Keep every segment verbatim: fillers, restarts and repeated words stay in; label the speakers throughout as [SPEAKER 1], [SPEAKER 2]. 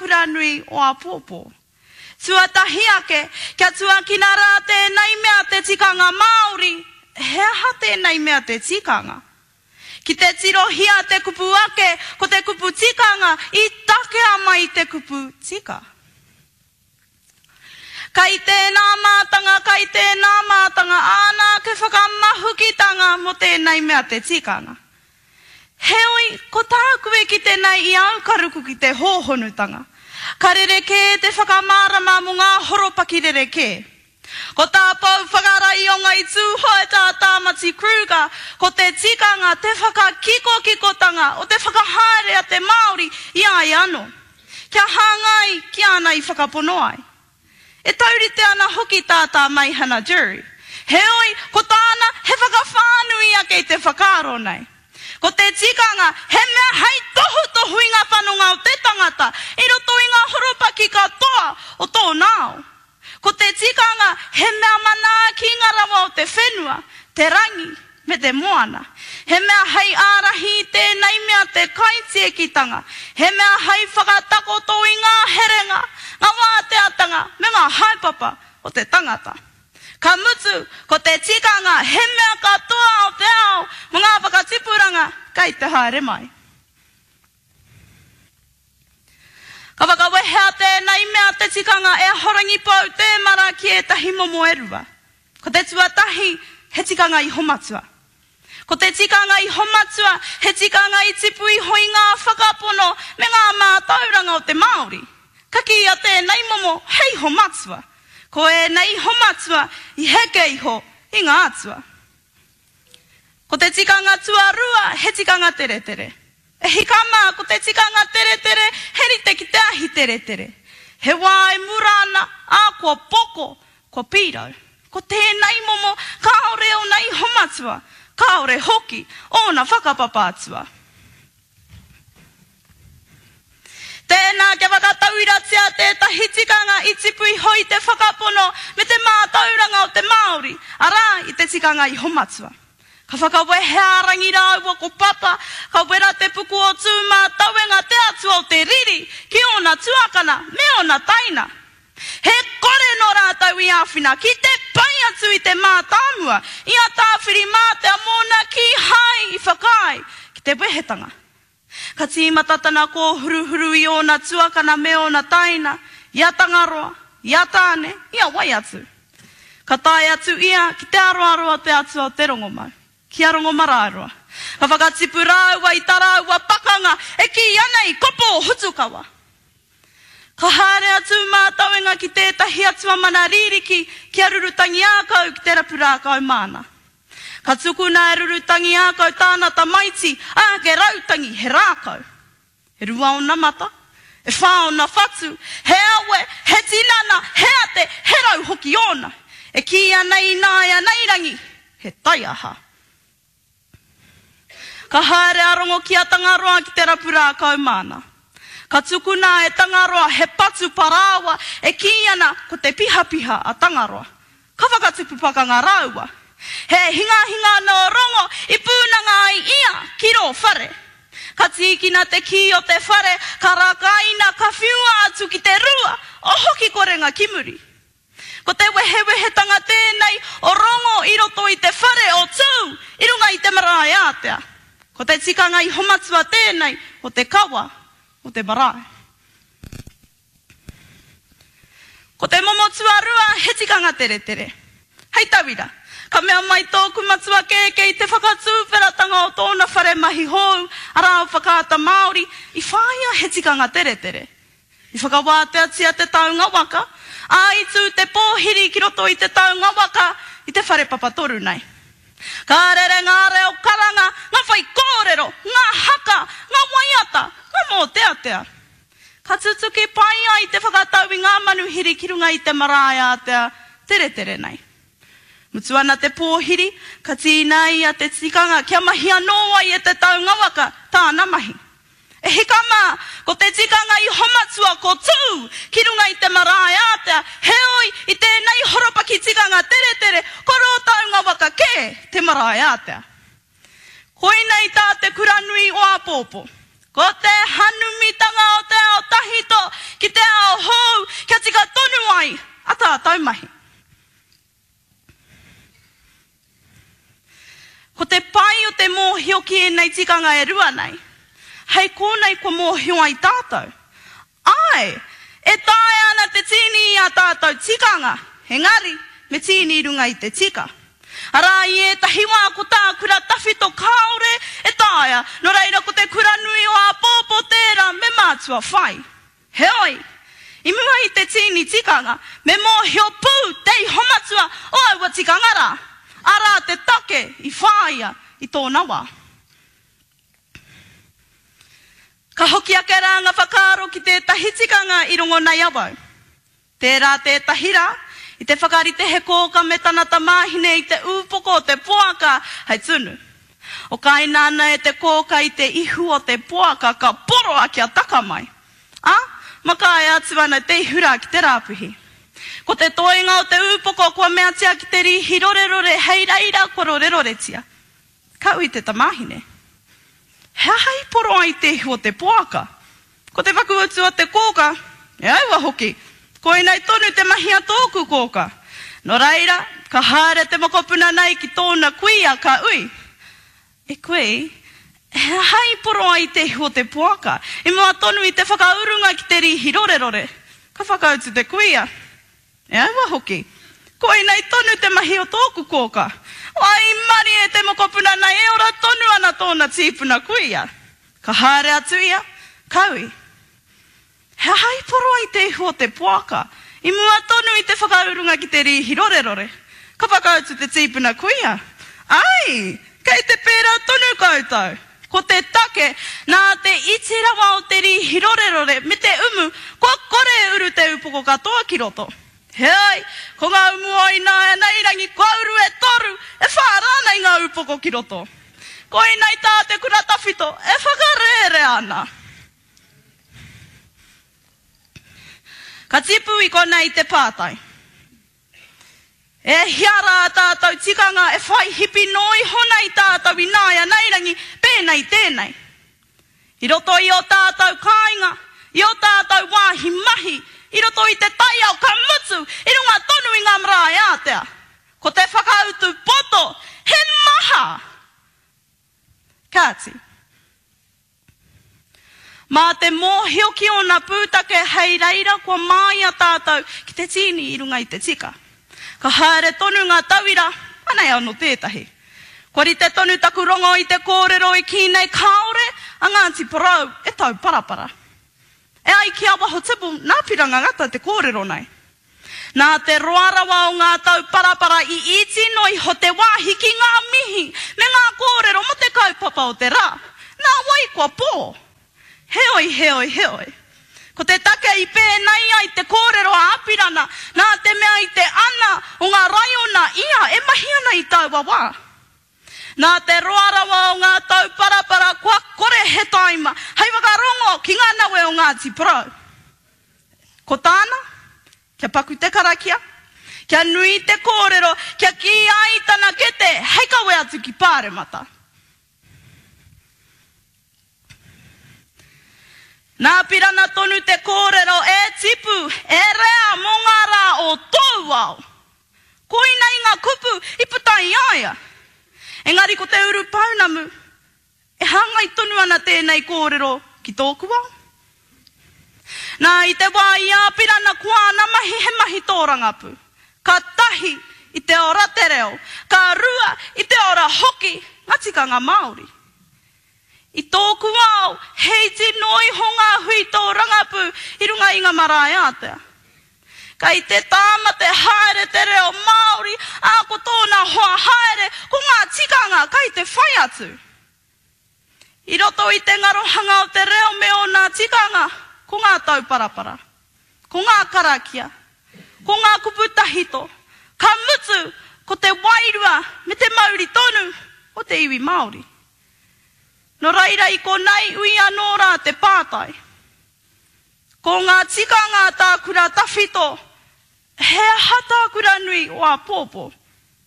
[SPEAKER 1] kura nui o a pōpō. Tua tahi ake, kia tua kina rā tēnei mea te tikanga Māori, he aha tēnei mea te tikanga. Ki te tirohia te kupu ake, ko te kupu tikanga, i take ama i te kupu tika. Kai tēnā mātanga, kai tēnā mātanga, ānā ke whakamahukitanga mo tēnei mea te tikanga. Heoi, ko tākue ki tēnei i au karuku ki te hōhonutanga. Ka rereke te whakamārama mo ngā horopaki rereke. Ko tā pau whakarai o ngai tūhoe tā Tāmati Kruger, ko te tikanga, te whakakiko-kikotanga, o te whakahaere a te Māori i ai ano. Kia hāngai, ki ana i whakapono ai. E taurite ana hoki tātā mai hana jury. Heoi, ko tāna he whakawhānui ake i te whakaro nei. Ko te tikanga, he mea hei tohu tohu i ngā whanonga o te tangata, i roto i ngā horopaki katoa o tō nao. Ko te tikanga, he mea mana ki ngā rawa o te whenua, te rangi, me te moana. He mea hei ārahi tēnei mea te kaitiekitanga. He mea hei whakatakoto i ngā herenga, ngā wāteatanga, me ngā haipapa o te tangata. Ka mutu, ko te tikanga, he mea katoa o te ao, mo ngā whakatipuranga, kai te haere mai. Ka whakawehea tēnei mea te tikanga e horangi pau te mara ki e tahi momo erua. Ko te tuatahi, he tikanga i homatua. Ko te tikanga i homatua, he tikanga i tipu i hoi ngā whakapono me ngā mātauranga o te Māori. Ka ki a tēnei momo, hei homatua. Ko e nei homatua i heke iho i ngā atua. Ko te tikanga tuarua, he tikanga tere tere. E hikama, ko te tikanga tere tere, heri te ki te ahi tere tere. He wai murana, a kua poko, kua pirau. Ko tēnei momo, kaore o nei homatua, kaore hoki, o na whakapapa atua. Tēnā ke whakatauiratia tētahi tikanga i tipu i hoi te whakapono me te mātauranga o te Māori, arā i te tikanga i homatua. Ka whakawehea rangi rāua ko papa, ka wera te puku o tū mātauenga te atua o te riri, ki ona tuakana, me ona taina. He kore no rātau i āwhina, ki te pai atu i te mātāmua, i a tāwhiri mā te amona ki hai i whakai, ki te wehetanga. Ka tīmatatana ko huruhuru i ona tuakana me ona taina, ia tangaroa, ia tāne, ia wai atu. Ka tai atu ia ki te aroaroa te atua o te rongomau, ki a rongomarāroa. Ka whakatipu rāua i tarāua pakanga, e ki anei kopo o hutukawa. Ka haere atu mātauenga ki tētahi atua mana ririki, ki a rurutangi ākau ki te rapurākau māna. Ka tukuna e rurutangi ākau tāna tamaiti, a ke rautangi he rākau. E rua o namata, e whā o na whatu, he awe, he tinana, he ate, he rau hoki ona. E ki anei nāia neirangi, he taiaha. Ka haere arongo ki a tangaroa ki te rapurākau māna. Ka tukuna e tangaroa he patu parāwa, e ki ana ko te piha piha a tangaroa. Ka whakatipu pakanga rāua. He hinga hinga no rongo i pūnanga ai ia ki ro whare. Ka tīkina te ki o te whare, ka rakaina ka whiua atu ki te rua, o hoki korenga kimuri. Ko te wehe wehetanga tēnei o rongo i roto i te whare o tū, i runga i te marae ātea. Ko te tikanga i homatua tēnei o te kawa o te marae. Ko te momo tuarua he tikanga tere tere. Hei tawira. Ka mea mai tōku matua kēke i te whakatūperatanga o tōna whare mahi hou, ara o whakaata Māori, i whāia he tikanga tere tere. I whakawātea tia te taunga waka, a i tū te pōhiri ki roto i te taunga waka, i te whare papatoru nei. Ka rere ngā reo karanga, ngā whai kōrero, ngā haka, ngā waiata, ngā mō tea tea. Ka tutuki pai ai te whakatau i ngā manuhiri ki runga i te marae ātea, tere tere nei. Mutu ana te pōhiri, ka tīnei a te tikanga, kia mahi anō ai e te taunga waka, tāna mahi. E hika mā, ko te tikanga i homatua ko tū, ki runga i te marae ātea, heoi i tēnei horopaki tikanga tere tere, koro taunga waka ke te marae ātea. Koinei tā te kuranui o a pōpō, Ko te hanumitanga o te ao tahito, ki te ao hou, kia tika tonu ai, ata taumahi. Ko te pai o te mōhio ki e nei tikanga e rua nei. Hei kōnei ko mōhio ai tātou. Ai, e tae ana te tini i a tātou tikanga. Engari, me tini i runga i te tika. Ara i e tahiwa ko tā kura tawhito kaore e taea. No reira ko te kura nui o a pōpō tērā me mātua whai. Heoi, i mua i te tini tikanga, me mōhio pū tei homatua o aua tikanga rā. Ara te take i whaia i tōna wā. Ka hoki ake rā ngā whakaro ki te tahitikanga i rongo nei awau. Tērā te tahira, i te whakarite he kōka me tanata māhine i te ūpoko o te poaka hei tunu. O kai nāna e te kōka i te ihu o te poaka ka poro aki a takamai. A, makai atu ana te ihura ki te rāpuhi. Ko te toenga o te ūpoko kua mea tia ki te rihi rore rore hei reira kua rore rore tia. Kau i te tamahine. Hea hei poro ai te ihu o te poaka. Ko te wakuatu o te kōka, e aua hoki. Ko i nei tonu te mahi a tōku kōka. No reira, ka haere te mokopuna nei ki tōna kuia ka ui. E koe, hea hei poro ai te ihu o te poaka. I mua tonu i te whakaurunga ki te rihi rore rore. Ka whakautu te kuia. E aua hoki. Ko i nei tonu te mahi o tōku kōka. Ai mari e te mokopuna nei e ora tonu ana tōna tīpuna kuia. Ka haere atu ia, kaui. Hea hai poro ai te ihu o te poaka. I mua tonu i te whakaurunga ki te rihi rore rore. Ka whakautu te tīpuna kuia. Ai, kei te pērā tonu koutou. Ko te take, nā te iti rawa o te rihi rore rore, me te umu, kua kore uru te upoko katoa ki roto. Hei, ko ngā umu oi nā e nei rangi kua uru e toru, e whārānei ngā upoko ki roto. Ko i nei tā te kura tawhito, e whakarere ana. Ka tipu i konei te pātai. E hiara a tātou tikanga e whai hipi noi honei tātou i nāia nei rangi pēnei tēnei. I roto i o tātou kāinga, i o tātou wāhi mahi, i roto i te tai au ka mutu, i runga tonu i ngā marae ātea. Ko te whakautu poto, he maha. Kāti. Mā te mōhio ki ona pūtake hei reira kua mai a tātou ki te tini i runga i te tika. Ka haere tonu ngā tauira, anei anō tētahi. Kori te tonu taku rongo i te kōrero i ki nei kaore, a Ngāti Porou e tau parapara. E ai ki awa ho tipu, nā piranga ngata te kōrero nei. Nā te roarawa o ngā tau parapara i iti noi ho te wāhi ki ngā mihi, me ngā kōrero mo te kaupapa o te rā. Nā wai kua pō. Heoi, heoi, heoi. Ko te take i pēnei ai te kōrero a apirana, nā te mea i te ana o ngā raiona ia e mahi ana i tau wawā. Nā te roarawa o ngā tau parapara kua kore he taima, hei waka rongo ki ngā nawe o Ngāti Porou. Ko tāna, kia paku te karakia, kia nui te kōrero, kia ki ai tana kete, hei kawe atu ki Pāremata. Nā pirana tonu te kōrero e tipu, e rea mo ngā rā o tōu au. Koina i ngā kupu i putai aia. Engari ko te uru paunamu, e hangai tonu ana tēnei kōrero ki tōku au. Nā i te wā i āpirana kuana mahi he mahi tōrangapu. Ka tahi i te ora te reo, ka rua i te ora hoki, ngatikanga Māori. I tōku au, heiti noi honga hui tō rangapu i runga i ngā marae ātea. Kai te tāma te haere te reo Māori, a ko tōna hoa haere, ko ngā tikanga kai te whai atu. I roto i te ngarohanga o te reo me o ngā tikanga, ko ngā tau parapara, ko ngā karakia, ko ngā kuputahito, ka mutu, ko te wairua me te mauri tonu o te iwi Māori. No reira i ko nei ui anō rā te pātai. Ko ngā tikanga tā kura tawhito, he hata kura nui o a pōpō.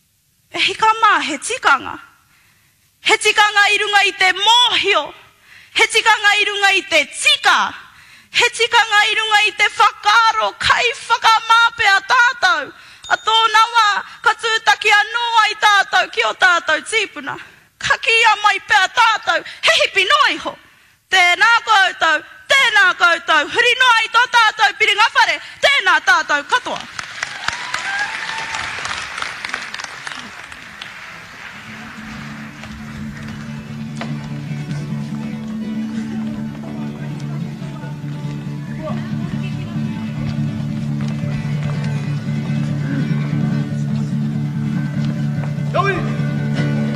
[SPEAKER 1] E hika mā he tikanga. He tikanga i runga i te mōhio. he tika ngā i runga i te tika. He tika ngā i runga i te whakaaro, kai whakamāpea tātou. A tōna wā, ka tūtaki anō ai tātou ki o tātou tīpuna. Ka kia mai pēr tātou, he hipi noi ho. Tēnā koutou, tēnā koutou, huri noa i tō tātou piringa whare, tēnā tātou katoa.